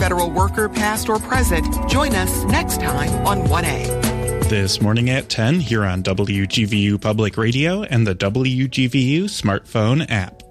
Federal worker, past or present. Join us next time on 1A. This morning at 10 here on WGVU Public Radio and the WGVU smartphone app.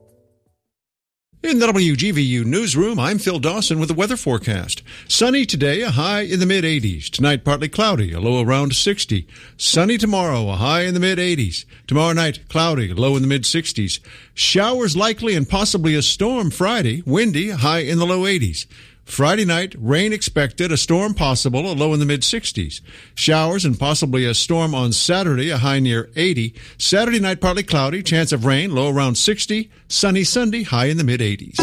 In the WGVU newsroom, I'm Phil Dawson with the weather forecast. Sunny today, a high in the mid-80s. Tonight, partly cloudy, a low around 60. Sunny tomorrow, a high in the mid-80s. Tomorrow night, cloudy, a low in the mid-60s. Showers likely and possibly a storm Friday, windy, a high in the low 80s. Friday night, rain expected, a storm possible, a low in the mid-60s. Showers and possibly a storm on Saturday, a high near 80. Saturday night, partly cloudy, chance of rain, low around 60. Sunny Sunday, high in the mid-80s.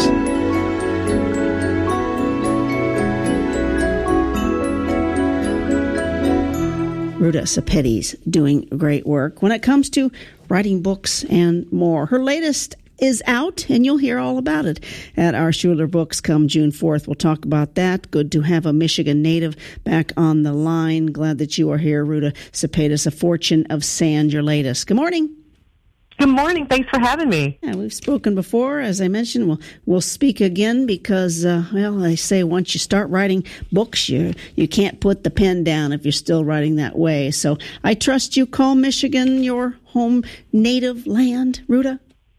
Ruta Sepetys doing great work when it comes to writing books and more. Her latest is out, and you'll hear all about it at our Schuler Books come June 4th. We'll talk about that. Good to have a Michigan native back on the line. Glad that you are here, Ruta Sepetys, A Fortune of Sand, your latest. Good morning. Good morning. Thanks for having me. Yeah, we've spoken before. As I mentioned, we'll speak again because, they say once you start writing books, you can't put the pen down if you're still writing that way. So I trust you call Michigan your home native land, Ruta?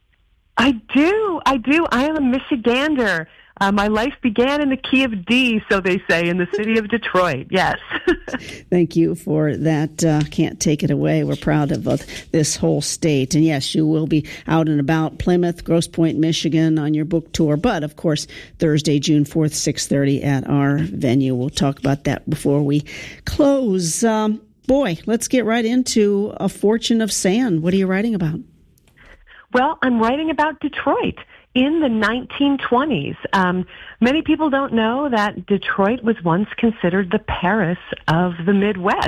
I do. I am a Michigander. My life began in the key of D, so they say, in the city of Detroit. Yes. Thank you for that. Can't take it away. We're proud of this whole state. And yes, you will be out and about Plymouth, Grosse Pointe, Michigan on your book tour. But, of course, Thursday, June 4th, 6:30 at our venue. We'll talk about that before we close. Let's get right into A Fortune of Sand. What are you writing about? Well, I'm writing about Detroit in the 1920s. Many people don't know that Detroit was once considered the Paris of the Midwest.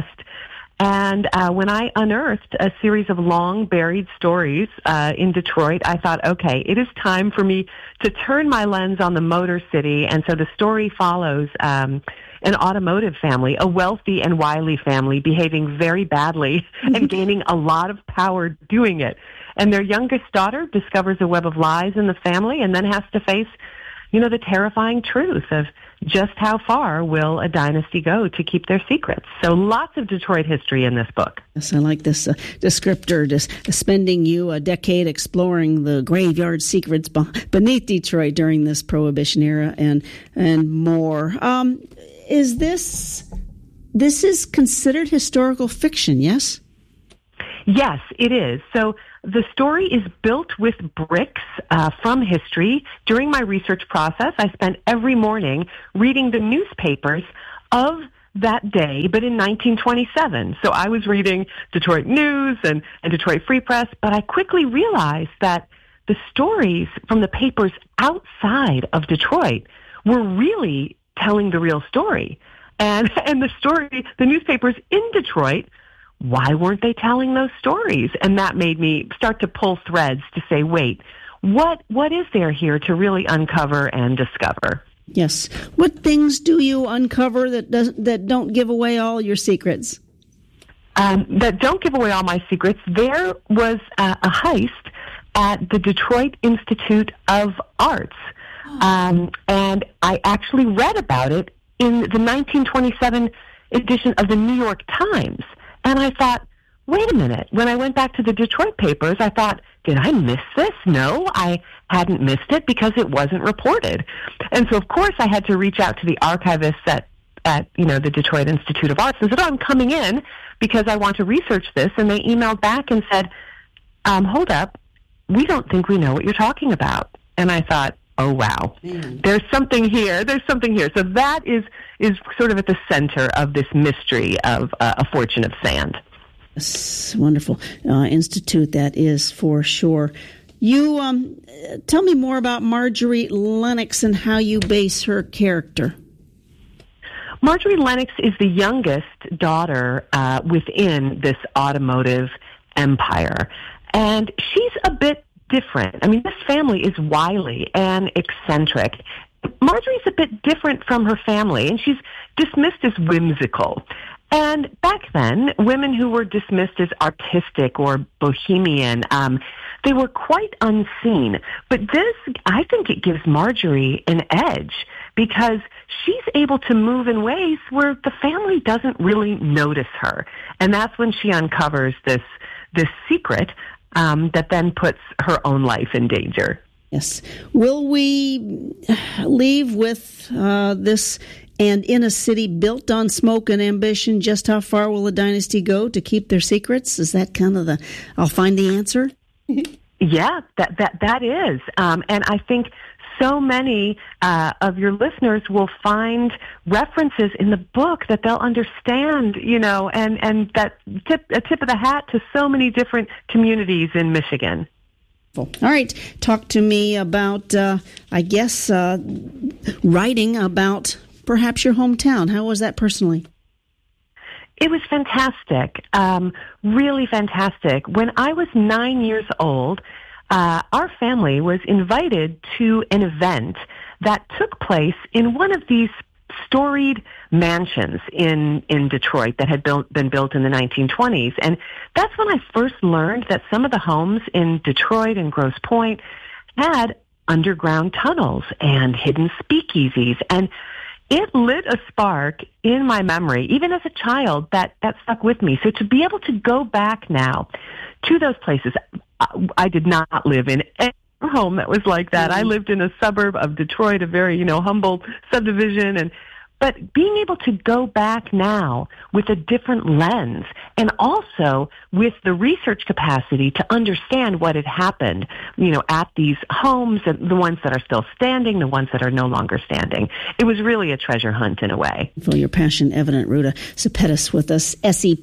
And when I unearthed a series of long buried stories in Detroit, I thought, okay, it is time for me to turn my lens on the Motor City. And so the story follows an automotive family, a wealthy and wily family, behaving very badly and gaining a lot of power doing it. And their youngest daughter discovers a web of lies in the family and then has to face, the terrifying truth of just how far will a dynasty go to keep their secrets. So lots of Detroit history in this book. Yes, I like this descriptor, just spending you a decade exploring the graveyard secrets beneath Detroit during this Prohibition era and more. This is considered historical fiction, yes? Yes, it is. So the story is built with bricks from history. During my research process, I spent every morning reading the newspapers of that day, but in 1927. So I was reading Detroit News and Detroit Free Press, but I quickly realized that the stories from the papers outside of Detroit were really telling the real story. And the newspapers in Detroit, why weren't they telling those stories? And that made me start to pull threads to say, wait, what is there here to really uncover and discover? Yes. What things do you uncover that don't give away all your secrets? That don't give away all my secrets. There was a heist at the Detroit Institute of Arts. And I actually read about it in the 1927 edition of the New York Times. And I thought, wait a minute. When I went back to the Detroit papers, I thought, did I miss this? No, I hadn't missed it because it wasn't reported. And so, of course, I had to reach out to the archivists at the Detroit Institute of Arts and said, I'm coming in because I want to research this. And they emailed back and said, hold up, we don't think we know what you're talking about. And I thought, oh, wow, there's something here. So that is sort of at the center of this mystery of A Fortune of Sand. Yes, wonderful institute, that is for sure. You tell me more about Marjorie Lennox and how you base her character. Marjorie Lennox is the youngest daughter within this automotive empire, and she's a bit different. I mean, this family is wily and eccentric. Marjorie's a bit different from her family, and she's dismissed as whimsical. And back then, women who were dismissed as artistic or bohemian, they were quite unseen. But this, I think it gives Marjorie an edge because she's able to move in ways where the family doesn't really notice her. And that's when she uncovers this secret that then puts her own life in danger. Yes. Will we leave with this, and in a city built on smoke and ambition, just how far will the dynasty go to keep their secrets? Is that kind of I'll find the answer? Yeah, that is. And I think so many of your listeners will find references in the book that they'll understand, and that a tip of the hat to so many different communities in Michigan. All right. Talk to me about, writing about perhaps your hometown. How was that personally? It was fantastic, really fantastic. When I was 9 years old, our family was invited to an event that took place in one of these storied mansions in Detroit that had been built in the 1920s. And that's when I first learned that some of the homes in Detroit and Grosse Pointe had underground tunnels and hidden speakeasies. And it lit a spark in my memory, even as a child, that stuck with me. So to be able to go back now to those places, I did not live in any home that was like that. I lived in a suburb of Detroit, a very, humble subdivision, but being able to go back now with a different lens and also with the research capacity to understand what had happened, at these homes, the ones that are still standing, the ones that are no longer standing. It was really a treasure hunt in a way. For your passion evident, Ruta Sepetys with us,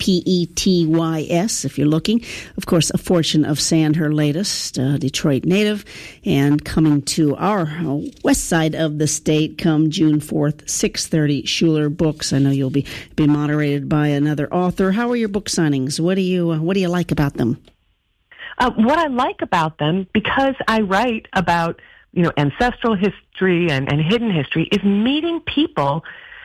Sepetys, if you're looking. Of course, A Fortune of Sand, her latest, Detroit native, and coming to our west side of the state come June 4th, 6:30. Schuler Books. I know you'll be moderated by another author. How are your book signings? What do you like about them? What I like about them, because I write about ancestral history and hidden history, is meeting people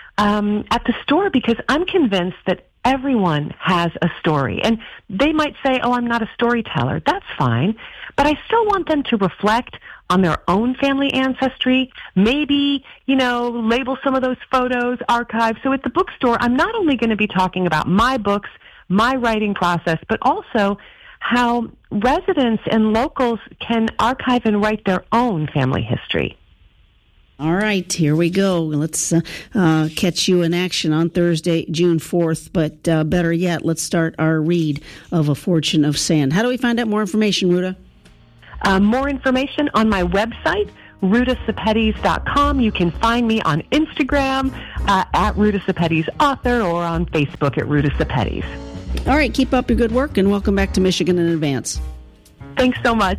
at the store, because I'm convinced that everyone has a story. And they might say, "Oh, I'm not a storyteller." That's fine. But I still want them to reflect on their own family ancestry, maybe, label some of those photos, archive. So at the bookstore, I'm not only going to be talking about my books, my writing process, but also how residents and locals can archive and write their own family history. All right, here we go. Let's catch you in action on Thursday, June 4th. But better yet, let's start our read of A Fortune of Sand. How do we find out more information, Ruta? More information on my website, rutasepetys.com. You can find me on Instagram at Ruta Sepetys Author, or on Facebook at Ruta Sepetys. All right, keep up your good work, and welcome back to Michigan in advance. Thanks so much.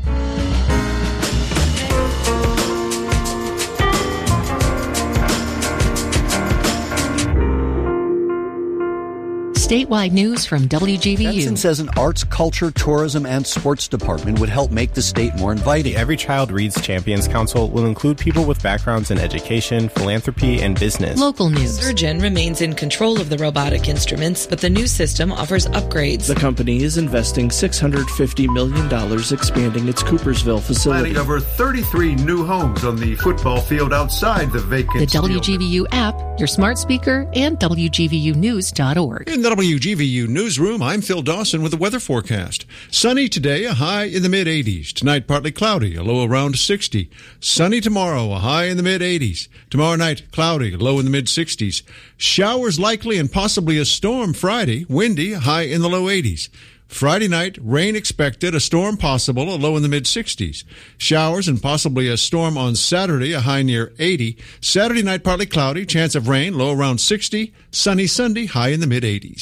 Statewide news from WGVU. Benson says an arts, culture, tourism, and sports department would help make the state more inviting. The Every Child Reads Champions Council will include people with backgrounds in education, philanthropy, and business. Local news. Surgeon remains in control of the robotic instruments, but the new system offers upgrades. The company is investing $650 million expanding its Coopersville facility. Planning over 33 new homes on the football field outside the vacant The WGVU app, your smart speaker, and WGVUnews.org. In the WGVU Newsroom, I'm Phil Dawson with the weather forecast. Sunny today, a high in the mid-80s. Tonight, partly cloudy, a low around 60. Sunny tomorrow, a high in the mid-80s. Tomorrow night, cloudy, a low in the mid-60s. Showers likely and possibly a storm Friday, windy, a high in the low 80s. Friday night, rain expected, a storm possible, a low in the mid-60s. Showers and possibly a storm on Saturday, a high near 80. Saturday night, partly cloudy, chance of rain, low around 60. Sunny Sunday, high in the mid-80s.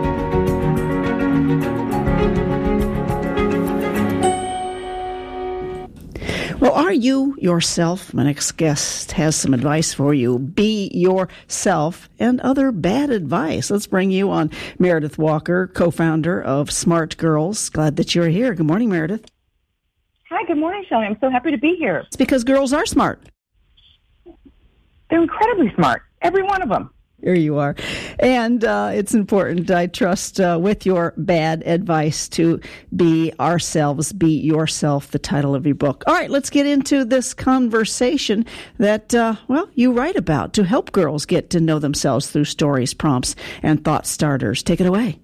Well, are you yourself? My next guest has some advice for you. Be yourself, and other bad advice. Let's bring you on Meredith Walker, co-founder of Smart Girls. Glad that you're here. Good morning, Meredith. Hi, good morning, Shelley. I'm so happy to be here. It's because girls are smart. They're incredibly smart, every one of them. Here you are. And it's important, I trust, with your bad advice to be ourselves, be yourself, the title of your book. All right, let's get into this conversation that, you write about to help girls get to know themselves through stories, prompts, and thought starters. Take it away.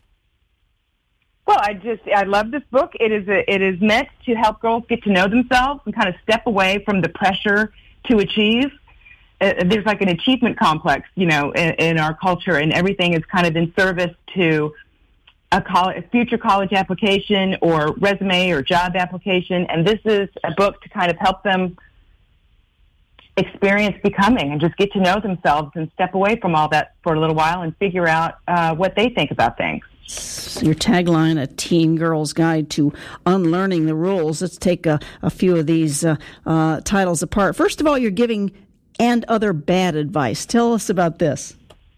Well, I love this book. It is meant to help girls get to know themselves and kind of step away from the pressure to achieve. There's like an achievement complex, in our culture, and everything is kind of in service to a future college application or resume or job application. And this is a book to kind of help them experience becoming and just get to know themselves and step away from all that for a little while and figure out what they think about things. Your tagline, A Teen Girl's Guide to Unlearning the Rules. Let's take a few of these titles apart. First of all, you're giving and other bad advice. Tell us about this.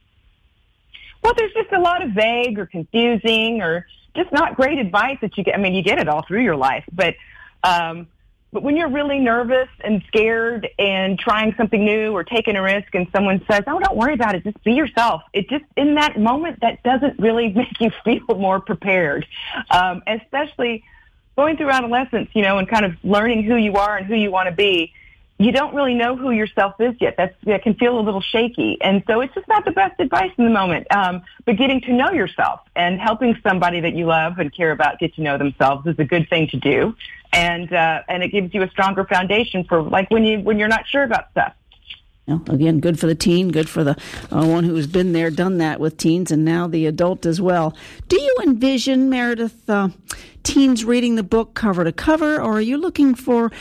Well, there's just a lot of vague or confusing or just not great advice that you get. I mean, you get it all through your life, but when you're really nervous and scared and trying something new or taking a risk and someone says, oh, don't worry about it, just be yourself. It just, in that moment, that doesn't really make you feel more prepared, especially going through adolescence, and kind of learning who you are and who you want to be. You don't really know who yourself is yet. That can feel a little shaky. And so it's just not the best advice in the moment. But getting to know yourself and helping somebody that you love and care about get to know themselves is a good thing to do. And it gives you a stronger foundation for when you're not sure about stuff. Again, good for the teen, good for the one who's been there, done that with teens, and now the adult as well. Do you envision, Meredith, teens reading the book cover to cover, or are you looking for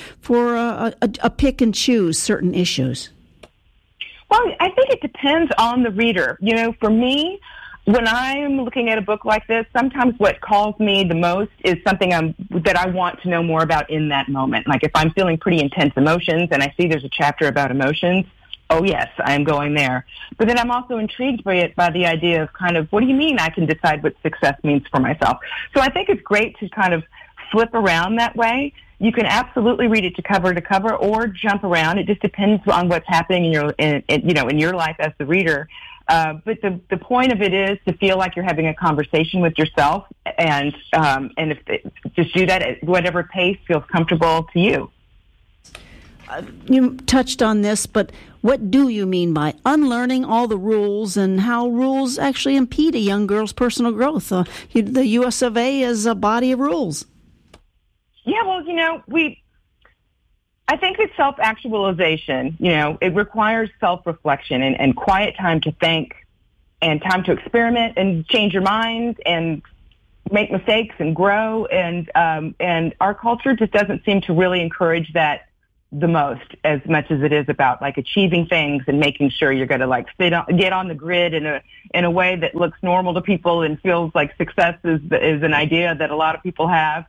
a pick and choose certain issues? Well, I think it depends on the reader. For me, when I'm looking at a book like this, sometimes what calls me the most is something that I want to know more about in that moment. Like if I'm feeling pretty intense emotions and I see there's a chapter about emotions, oh yes, I'm going there. But then I'm also intrigued by the idea of kind of, what do you mean I can decide what success means for myself? So I think it's great to kind of flip around that way. You can absolutely read it to cover or jump around. It just depends on what's happening in your life as the reader. But the point of it is to feel like you're having a conversation with yourself, and just do that at whatever pace feels comfortable to you. You touched on this, but what do you mean by unlearning all the rules and how rules actually impede a young girl's personal growth? The U.S. of A. is a body of rules. Yeah, well, I think that self-actualization, it requires self-reflection and quiet time to think and time to experiment and change your mind and make mistakes and grow. And our culture just doesn't seem to really encourage that the most, as much as it is about achieving things and making sure you're going to get on the grid in a way that looks normal to people and feels like success is an idea that a lot of people have.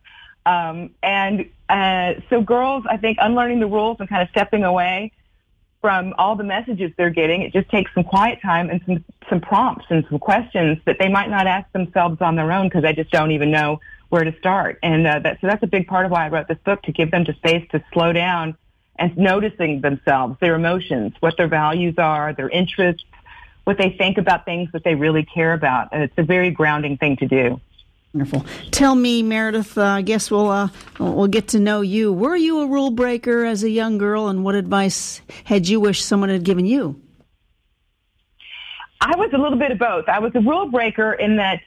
So girls, I think unlearning the rules and kind of stepping away from all the messages they're getting, it just takes some quiet time and some prompts and some questions that they might not ask themselves on their own because they just don't even know where to start. And so that's a big part of why I wrote this book, to give them the space to slow down and noticing themselves, their emotions, what their values are, their interests, what they think about things that they really care about. And it's a very grounding thing to do. Wonderful. Tell me, Meredith, I guess we'll get to know you. Were you a rule breaker as a young girl, and what advice had you wished someone had given you? I was a little bit of both. I was a rule breaker in that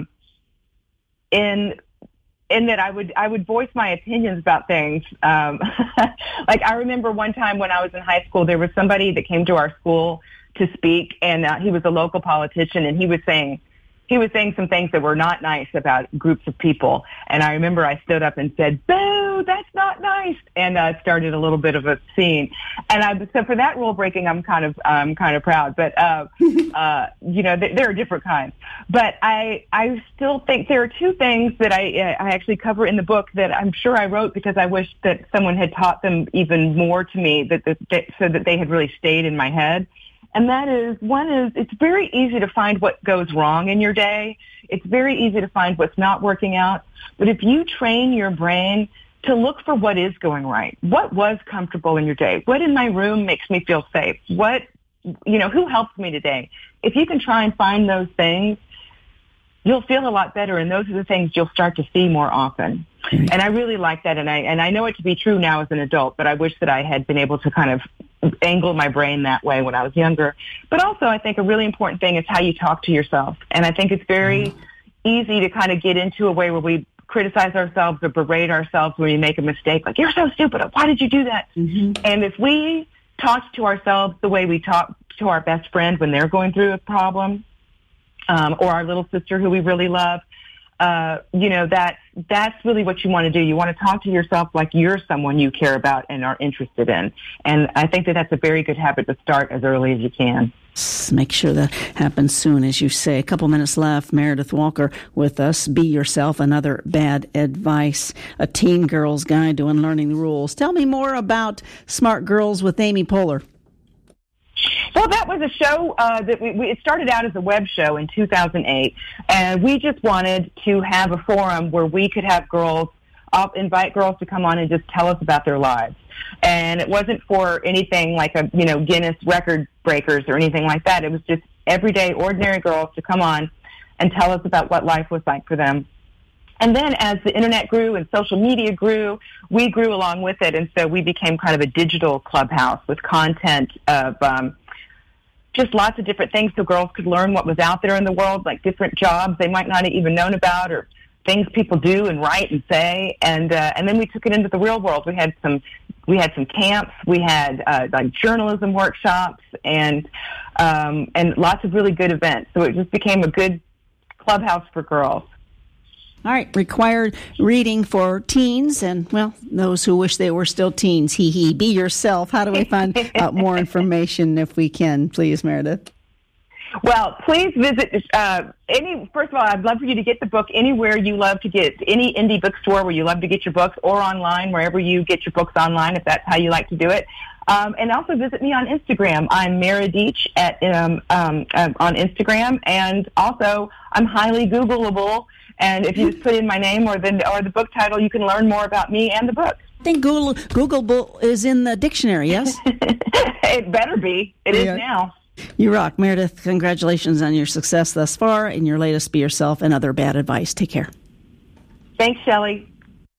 I would voice my opinions about things. I remember one time when I was in high school, there was somebody that came to our school to speak, and he was a local politician, and he was saying some things that were not nice about groups of people. And I remember I stood up and said, "Boo, that's not nice," and started a little bit of a scene. And so for that rule breaking, I'm kind of proud. But there are different kinds. But I still think there are two things that I actually cover in the book that I'm sure I wrote because I wish that someone had taught them even more to me, so that they had really stayed in my head. And that is, one is, it's very easy to find what goes wrong in your day. It's very easy to find what's not working out. But if you train your brain to look for what is going right, what was comfortable in your day, what in my room makes me feel safe, what who helped me today? If you can try and find those things, you'll feel a lot better, and those are the things you'll start to see more often. And I really like that, and I know it to be true now as an adult, but I wish that I had been able to kind of angle my brain that way when I was younger. But also, I think a really important thing is how you talk to yourself, and I think it's very easy to kind of get into a way where we criticize ourselves or berate ourselves when we make a mistake, like, you're so stupid, why did you do that? And if we talk to ourselves the way we talk to our best friend when they're going through a problem, or our little sister who we really love, that's really what you want to do. You want to talk to yourself like you're someone you care about and are interested in. And I think that that's a very good habit to start as early as you can. Make sure that happens soon, as you say. A couple minutes left. Meredith Walker with us. Be Yourself, Another Bad Advice, a teen girl's guide to unlearning the rules. Tell me more about Smart Girls with Amy Poehler. Well, that was a show that it started out as a web show in 2008, and we just wanted to have a forum where we could have invite girls to come on and just tell us about their lives. And it wasn't for anything like Guinness record breakers or anything like that. It was just everyday, ordinary girls to come on and tell us about what life was like for them. And then as the internet grew and social media grew, we grew along with it. And so we became kind of a digital clubhouse with content of just lots of different things so girls could learn what was out there in the world, like different jobs they might not have even known about, or things people do and write and say. And then we took it into the real world. We had some camps, we had like journalism workshops, and lots of really good events. So it just became a good clubhouse for girls. All right, required reading for teens and, well, those who wish they were still teens. Be yourself. How do we find out more information if we can, please, Meredith? Well, please visit first of all, I'd love for you to get the book anywhere you love to get, any indie bookstore where you love to get your books, or online, wherever you get your books online, if that's how you like to do it. And also visit me on Instagram. I'm Meredith on Instagram, and also I'm highly Googleable. And if you just put in my name or the book title, you can learn more about me and the book. I think Googleable is in the dictionary, yes? It better be. It is now. You rock. Meredith, congratulations on your success thus far and your latest Be Yourself and Other Bad Advice. Take care. Thanks, Shelley.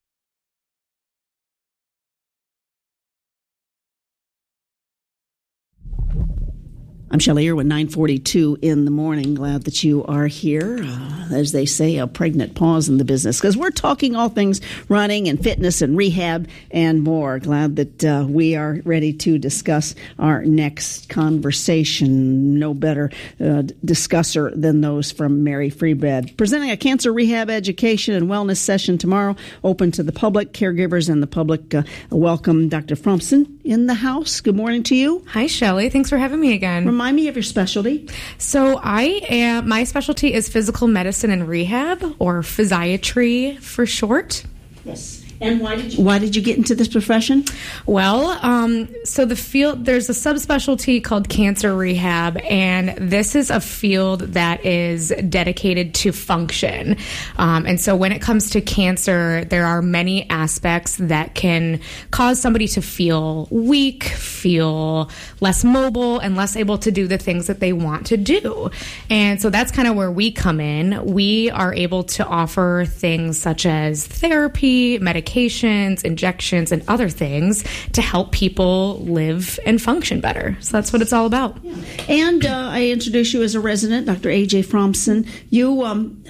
I'm Shelley Irwin, 9:42 in the morning. Glad that you are here. As they say, a pregnant pause in the business, because we're talking all things running and fitness and rehab and more. Glad that we are ready to discuss our next conversation. No better discusser than those from Mary Freebed. Presenting a cancer rehab education and wellness session tomorrow, open to the public, caregivers, and the public. Welcome, Dr. Fromson in the house. Good morning to you. Hi, Shelley. Thanks for having me again. Remind me of your specialty. So my specialty is physical medicine and rehab, or physiatry for short. Yes. And why did you get into this profession? Well, so the field, there's a subspecialty called cancer rehab, and this is a field that is dedicated to function. And so when it comes to cancer, there are many aspects that can cause somebody to feel weak, feel less mobile, and less able to do the things that they want to do. And so that's kind of where we come in. We are able to offer things such as therapy, medications, injections, and other things to help people live and function better. So that's what it's all about. Yeah. And I introduce you as a resident, Dr. A.J. Fromson. You,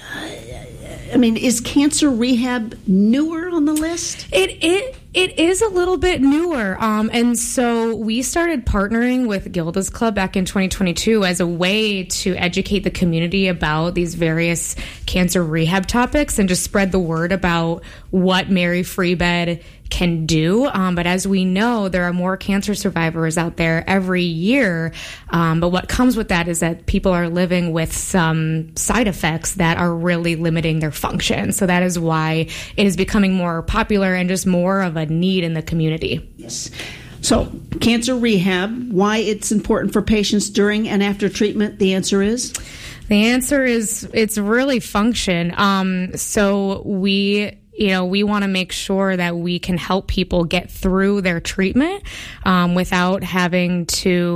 is cancer rehab newer on the list? It is a little bit newer. And so we started partnering with Gilda's Club back in 2022 as a way to educate the community about these various cancer rehab topics and just spread the word about what Mary Freebed can do. But as we know, there are more cancer survivors out there every year. But what comes with that is that people are living with some side effects that are really limiting their function. So that is why it is becoming more popular and just more of a need in the community. Yes. So cancer rehab, why it's important for patients during and after treatment, the answer is? The answer is it's really function. So we want to make sure that we can help people get through their treatment without having to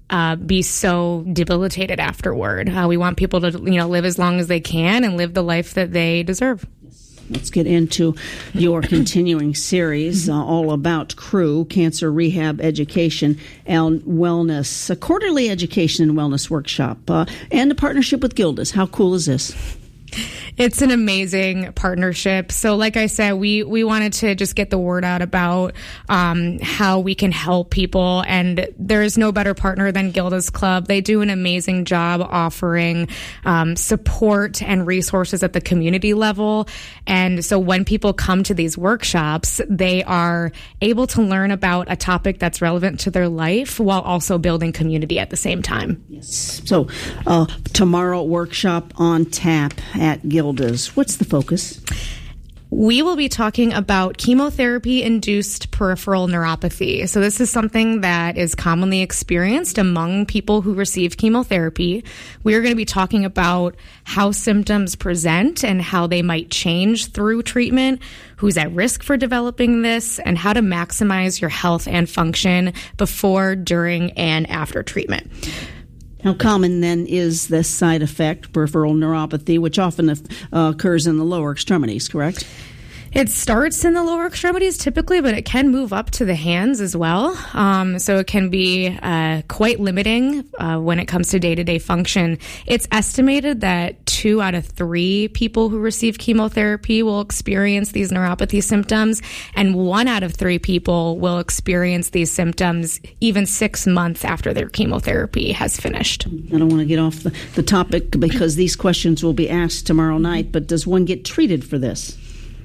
be so debilitated afterward. We want people to, live as long as they can and live the life that they deserve. Let's get into your continuing series all about CREW, Cancer Rehab Education and Wellness, a quarterly education and wellness workshop, and a partnership with Gilda's. How cool is this? It's an amazing partnership. So like I said, we wanted to just get the word out about how we can help people. And there is no better partner than Gilda's Club. They do an amazing job offering support and resources at the community level. And so when people come to these workshops, they are able to learn about a topic that's relevant to their life while also building community at the same time. Yes. So tomorrow, workshop on tap at Gilda's. What's the focus? We will be talking about chemotherapy-induced peripheral neuropathy. So this is something that is commonly experienced among people who receive chemotherapy. We are going to be talking about how symptoms present and how they might change through treatment, who's at risk for developing this, and how to maximize your health and function before, during, and after treatment. How common, then, is this side effect, peripheral neuropathy, which often occurs in the lower extremities, correct? It starts in the lower extremities typically, but it can move up to the hands as well. So it can be quite limiting when it comes to day-to-day function. It's estimated that 2 out of 3 people who receive chemotherapy will experience these neuropathy symptoms, and 1 out of 3 people will experience these symptoms even 6 months after their chemotherapy has finished. I don't want to get off the topic because these questions will be asked tomorrow night, but does one get treated for this?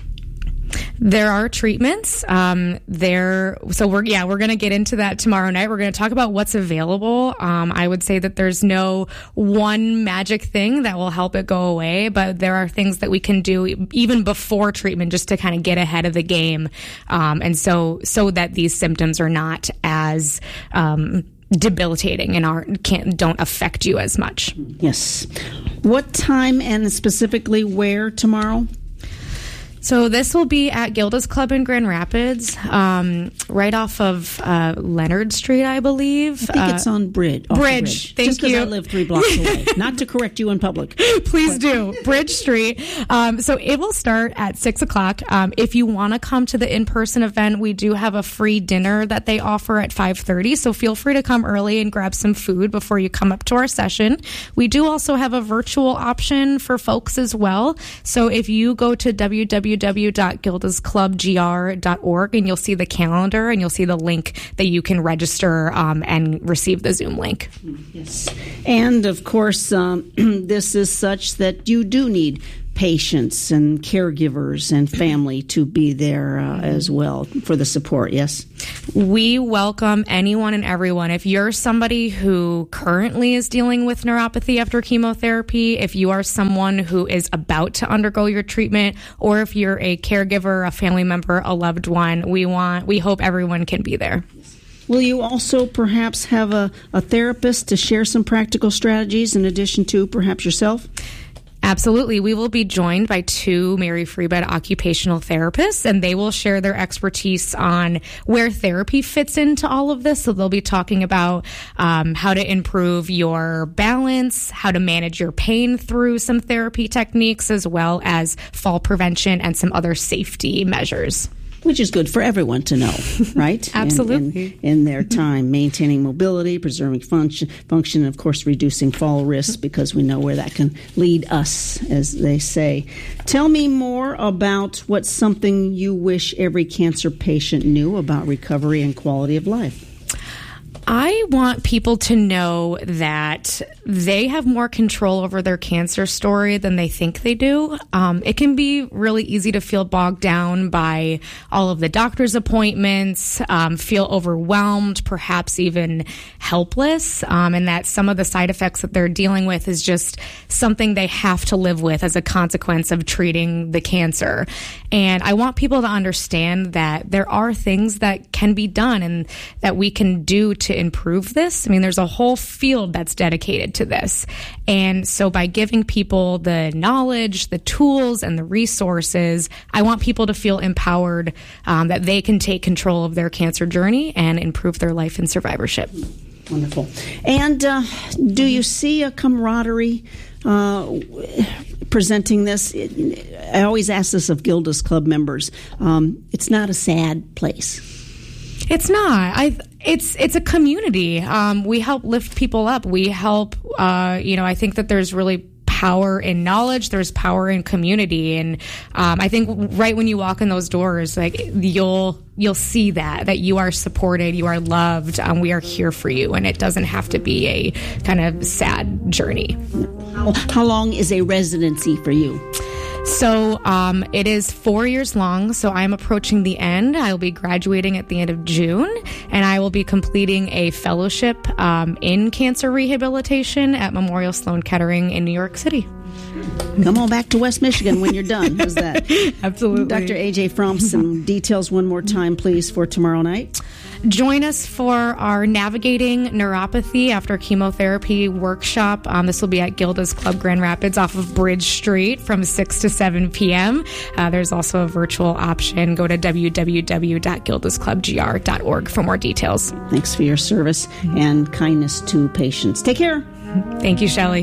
There are treatments there. So we're going to get into that tomorrow night. We're going to talk about what's available. I would say that there's no one magic thing that will help it go away, but there are things that we can do even before treatment just to kind of get ahead of the game. And so that these symptoms are not as, debilitating and don't affect you as much. Yes. What time and specifically where tomorrow? So this will be at Gilda's Club in Grand Rapids, right off of Leonard Street, I believe. I think it's on Bridge. Bridge. Thank Just you. Just because I live 3 blocks away. Not to correct you in public. Please do. Bridge Street. So it will start at 6 o'clock. If you want to come to the in-person event, we do have a free dinner that they offer at 5:30. So feel free to come early and grab some food before you come up to our session. We do also have a virtual option for folks as well. So if you go to www.gildasclubgr.org and you'll see the calendar and you'll see the link that you can register and receive the Zoom link. Yes. And of course, this is such that you do need patients and caregivers and family to be there as well for the support, yes? We welcome anyone and everyone. If you're somebody who currently is dealing with neuropathy after chemotherapy, if you are someone who is about to undergo your treatment, or if you're a caregiver, a family member, a loved one, we hope everyone can be there. Will you also perhaps have a therapist to share some practical strategies in addition to perhaps yourself? Absolutely. We will be joined by 2 Mary Free Bed occupational therapists, and they will share their expertise on where therapy fits into all of this. So they'll be talking about how to improve your balance, how to manage your pain through some therapy techniques, as well as fall prevention and some other safety measures. Which is good for everyone to know, right? Absolutely. In their time, maintaining mobility, preserving function, and of course, reducing fall risks, because we know where that can lead us, as they say. Tell me more about what's something you wish every cancer patient knew about recovery and quality of life. I want people to know that they have more control over their cancer story than they think they do. It can be really easy to feel bogged down by all of the doctor's appointments, feel overwhelmed, perhaps even helpless, and that some of the side effects that they're dealing with is just something they have to live with as a consequence of treating the cancer. And I want people to understand that there are things that can be done and that we can do to improve this. I mean, there's a whole field that's dedicated to this. And so by giving people the knowledge, the tools, and the resources, I want people to feel empowered that they can take control of their cancer journey and improve their life and survivorship. Wonderful. And do you see a camaraderie presenting this? I always ask this of Gilda's Club members. It's not a sad place. It's not. It's a community. We help lift people up. We help. I think that there's really power in knowledge. There's power in community, and I think right when you walk in those doors, like you'll see that you are supported, you are loved. We are here for you, and it doesn't have to be a kind of sad journey. How long is a residency for you? So it is 4 years long, so I'm approaching the end. I will be graduating at the end of June, and I will be completing a fellowship in cancer rehabilitation at Memorial Sloan Kettering in New York City. Come on back to West Michigan when you're done. How's that? Absolutely. Dr. A.J. Fromm, some details one more time, please, for tomorrow night. Join us for our Navigating Neuropathy After Chemotherapy workshop. This will be at Gilda's Club Grand Rapids off of Bridge Street from 6 to 7 p.m. There's also a virtual option. Go to www.gildasclubgr.org for more details. Thanks for your service and kindness to patients. Take care. Thank you, Shelley.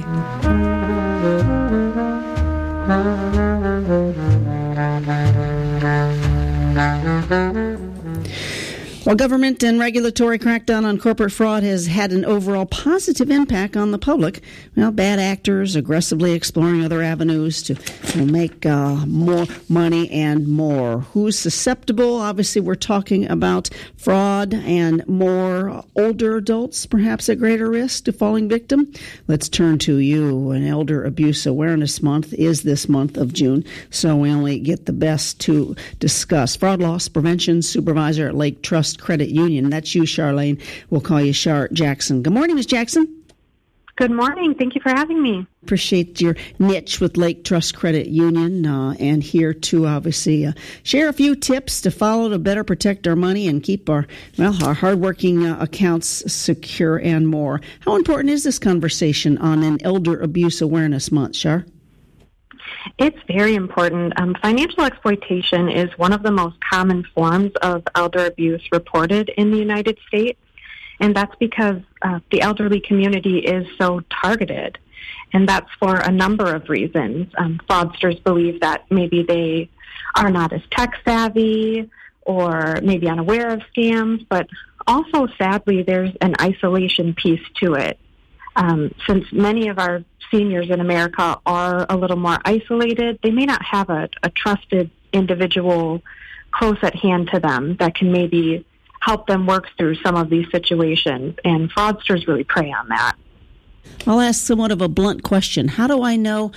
While government and regulatory crackdown on corporate fraud has had an overall positive impact on the public, bad actors aggressively exploring other avenues to make more money and more. Who's susceptible? Obviously, we're talking about fraud and more older adults, perhaps at greater risk to falling victim. Let's turn to you. An Elder Abuse Awareness Month is this month of June, so we only get the best to discuss. Fraud Loss Prevention Supervisor at Lake Trust Credit Union. That's you, Charlene. We'll call you Char Jackson. Good morning, Ms. Jackson. Good morning. Thank you for having me. Appreciate your niche with Lake Trust Credit Union and here to obviously share a few tips to follow to better protect our money and keep our hardworking accounts secure and more. How important is this conversation on an Elder Abuse Awareness Month, Char? It's very important. Financial exploitation is one of the most common forms of elder abuse reported in the United States, and that's because the elderly community is so targeted, and that's for a number of reasons. Fraudsters believe that maybe they are not as tech-savvy or maybe unaware of scams, but also, sadly, there's an isolation piece to it. Since many of our seniors in America are a little more isolated, they may not have a trusted individual close at hand to them that can maybe help them work through some of these situations, and fraudsters really prey on that. I'll ask somewhat of a blunt question. How do I know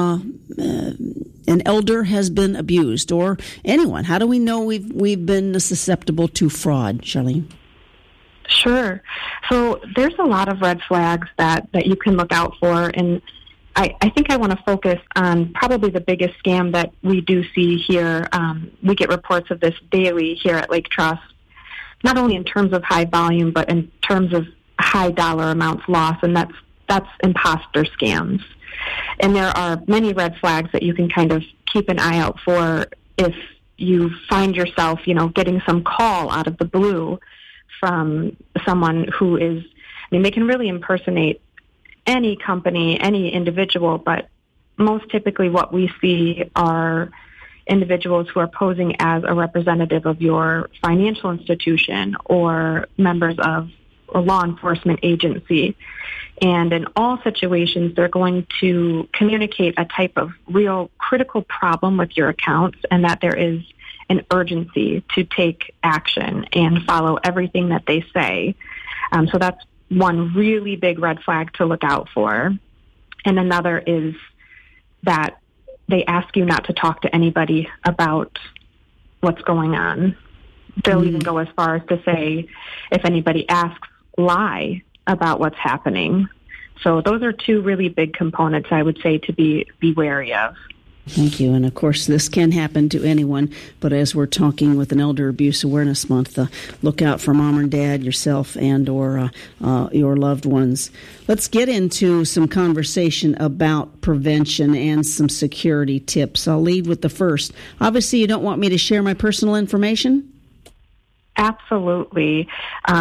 an elder has been abused, or anyone? How do we know we've been susceptible to fraud, Charlene? Sure. So there's a lot of red flags that you can look out for, and I think I want to focus on probably the biggest scam that we do see here. We get reports of this daily here at Lake Trust, not only in terms of high volume, but in terms of high dollar amounts lost, and that's imposter scams. And there are many red flags that you can kind of keep an eye out for if you find yourself, getting some call out of the blue from someone who is, they can really impersonate any company, any individual, but most typically what we see are individuals who are posing as a representative of your financial institution or members of a law enforcement agency. And in all situations, they're going to communicate a type of real critical problem with your accounts, and that there is an urgency to take action and follow everything that they say. So that's one really big red flag to look out for. And another is that they ask you not to talk to anybody about what's going on. They'll even go as far as to say, if anybody asks, lie about what's happening. So those are two really big components I would say to be wary of. Thank you. And of course, this can happen to anyone. But as we're talking with an Elder Abuse Awareness Month, look out for mom and dad, yourself, and or your loved ones. Let's get into some conversation about prevention and some security tips. I'll lead with the first. Obviously, you don't want me to share my personal information? Absolutely.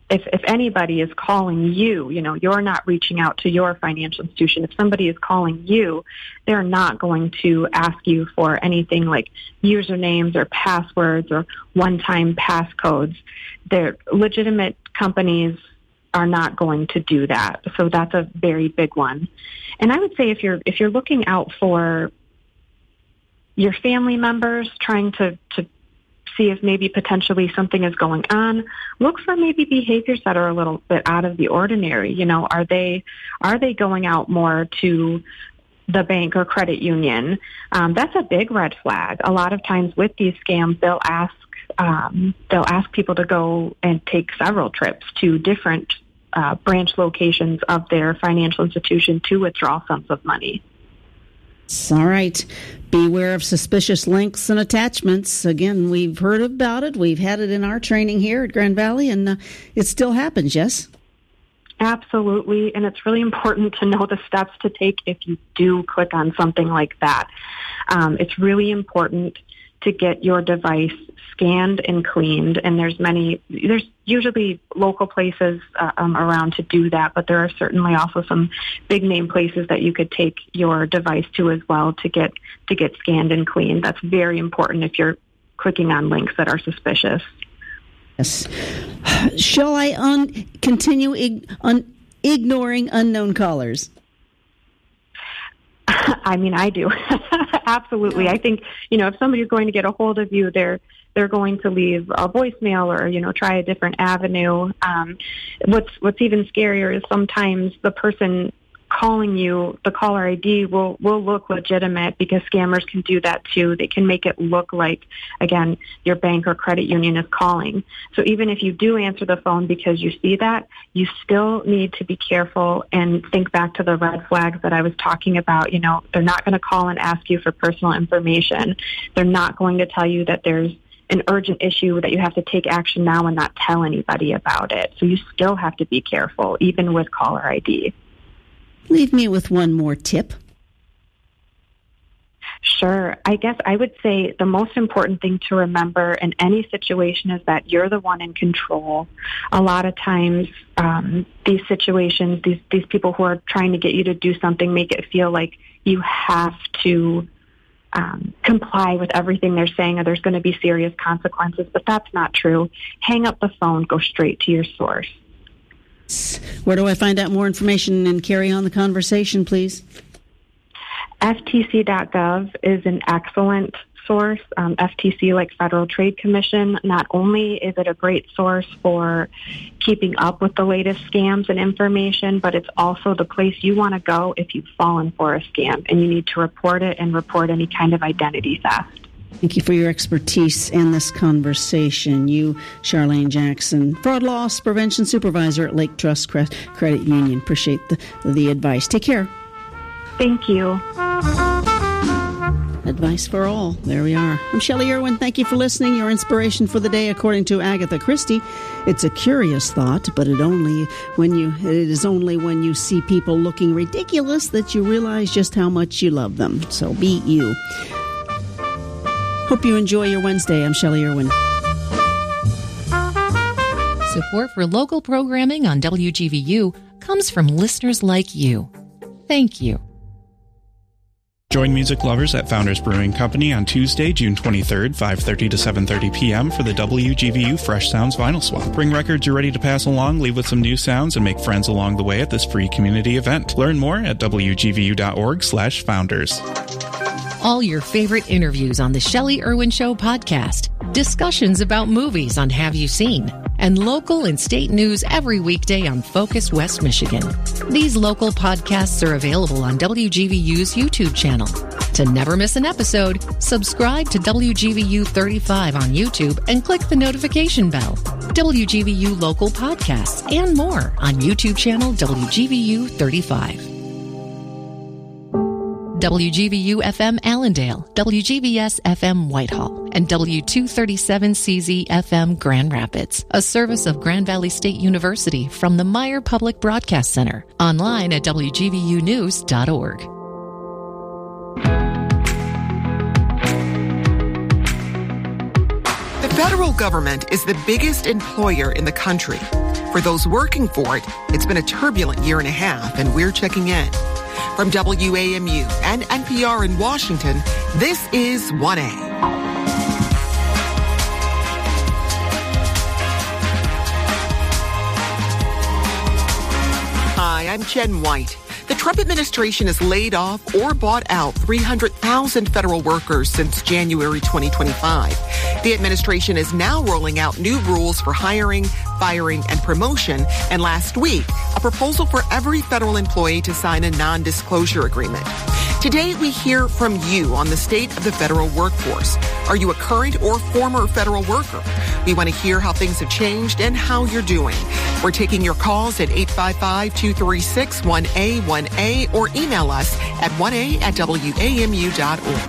if anybody is calling you, you're not reaching out to your financial institution. If somebody is calling you, they're not going to ask you for anything like usernames or passwords or one-time passcodes. They're legitimate companies are not going to do that. So that's a very big one. And I would say if you're looking out for your family members, trying to see if maybe potentially something is going on, look for maybe behaviors that are a little bit out of the ordinary. Are they going out more to the bank or credit union? That's a big red flag. A lot of times with these scams, they'll ask people to go and take several trips to different branch locations of their financial institution to withdraw sums of money. All right. Beware of suspicious links and attachments. Again, we've heard about it. We've had it in our training here at Grand Valley, and it still happens, yes? Absolutely. And it's really important to know the steps to take if you do click on something like that. It's really important to get your device scanned and cleaned, and there's usually local places around to do that, but there are certainly also some big name places that you could take your device to as well to get scanned and cleaned. That's very important if you're clicking on links that are suspicious. Yes. Shall I continue ignoring unknown callers? I mean, I do. Absolutely. I think, if somebody's going to get a hold of you, they're going to leave a voicemail or, try a different avenue. What's even scarier is sometimes the person calling you, the caller ID will look legitimate, because scammers can do that too. They can make it look like, again, your bank or credit union is calling. So even if you do answer the phone because you see that, you still need to be careful and think back to the red flags that I was talking about. They're not going to call and ask you for personal information. They're not going to tell you that there's an urgent issue that you have to take action now and not tell anybody about it. So you still have to be careful, even with caller ID. Leave me with one more tip. Sure. I guess I would say the most important thing to remember in any situation is that you're the one in control. A lot of times, these situations, these people who are trying to get you to do something make it feel like you have to comply with everything they're saying or there's going to be serious consequences, but that's not true. Hang up the phone, go straight to your source. Where do I find out more information and carry on the conversation, please? FTC.gov is an excellent source. FTC, like Federal Trade Commission, not only is it a great source for keeping up with the latest scams and information, but it's also the place you want to go if you've fallen for a scam and you need to report it and report any kind of identity theft. Thank you for your expertise in this conversation. You, Charlene Jackson, Fraud Loss Prevention Supervisor at Lake Trust Credit Union. Appreciate the advice. Take care. Thank you. Advice for all. There we are. I'm Shelley Irwin. Thank you for listening. Your inspiration for the day, according to Agatha Christie. It's a curious thought, but it is only when you see people looking ridiculous that you realize just how much you love them. So be you. Hope you enjoy your Wednesday. I'm Shelley Irwin. Support for local programming on WGVU comes from listeners like you. Thank you. Join music lovers at Founders Brewing Company on Tuesday, June 23rd, 5:30 to 7:30 p.m. for the WGVU Fresh Sounds Vinyl Swap. Bring records you're ready to pass along, leave with some new sounds, and make friends along the way at this free community event. Learn more at wgvu.org/founders. All your favorite interviews on the Shelley Irwin Show podcast, discussions about movies on Have You Seen, and local and state news every weekday on Focus West Michigan. These local podcasts are available on WGVU's YouTube channel. To never miss an episode, subscribe to WGVU 35 on YouTube and click the notification bell. WGVU local podcasts and more on YouTube channel WGVU 35. WGVU FM Allendale, WGVS FM Whitehall, and W237CZ FM Grand Rapids, a service of Grand Valley State University from the Meyer Public Broadcast Center. Online at WGVUnews.org. The federal government is the biggest employer in the country. For those working for it, it's been a turbulent year and a half, and we're checking in. From WAMU and NPR in Washington, this is 1A. Hi, I'm Jen White. The Trump administration has laid off or bought out 300,000 federal workers since January 2025. The administration is now rolling out new rules for hiring, firing, and promotion. And last week, a proposal for every federal employee to sign a non-disclosure agreement. Today, we hear from you on the state of the federal workforce. Are you a current or former federal worker? We want to hear how things have changed and how you're doing. We're taking your calls at 855-236-1A1A or email us at 1A@WAMU.org.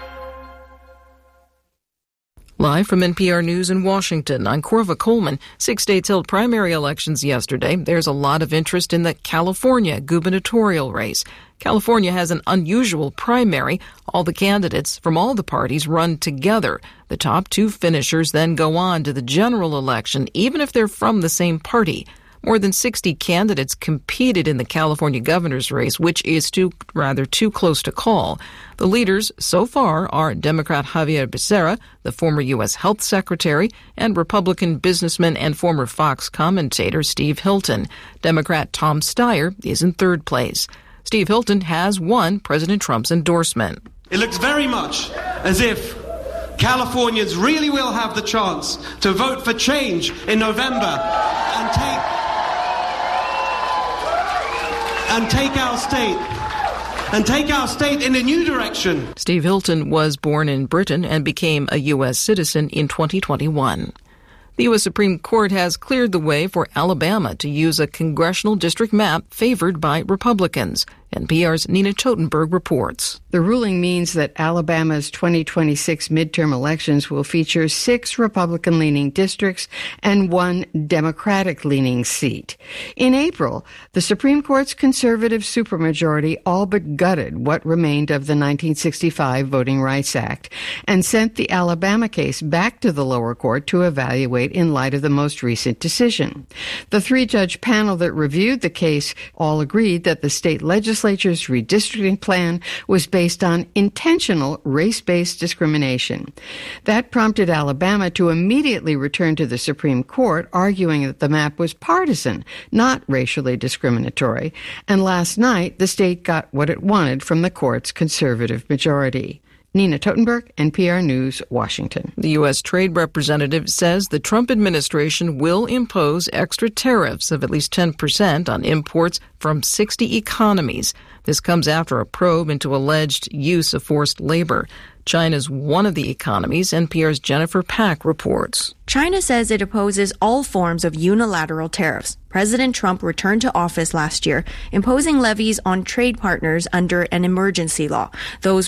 Live from NPR News in Washington, I'm Corva Coleman. 6 states held primary elections yesterday. There's a lot of interest in the California gubernatorial race. California has an unusual primary. All the candidates from all the parties run together. The top two finishers then go on to the general election, even if they're from the same party. More than 60 candidates competed in the California governor's race, which is too close to call. The leaders so far are Democrat Xavier Becerra, the former U.S. Health Secretary, and Republican businessman and former Fox commentator Steve Hilton. Democrat Tom Steyer is in third place. Steve Hilton has won President Trump's endorsement. It looks very much as if Californians really will have the chance to vote for change in November and take our state in a new direction. Steve Hilton was born in Britain and became a U.S. citizen in 2021. The U.S. Supreme Court has cleared the way for Alabama to use a congressional district map favored by Republicans. NPR's Nina Totenberg reports. The ruling means that Alabama's 2026 midterm elections will feature 6 Republican-leaning districts and 1 Democratic-leaning seat. In April, the Supreme Court's conservative supermajority all but gutted what remained of the 1965 Voting Rights Act and sent the Alabama case back to the lower court to evaluate in light of the most recent decision. The 3-judge panel that reviewed the case all agreed that the state legislature's redistricting plan was based on intentional race-based discrimination. That prompted Alabama to immediately return to the Supreme Court, arguing that the map was partisan, not racially discriminatory. And last night, the state got what it wanted from the court's conservative majority. Nina Totenberg, NPR News, Washington. The U.S. Trade Representative says the Trump administration will impose extra tariffs of at least 10% on imports from 60 economies. This comes after a probe into alleged use of forced labor. China's one of the economies. NPR's Jennifer Pack reports. China says it opposes all forms of unilateral tariffs. President Trump returned to office last year, imposing levies on trade partners under an emergency law. Those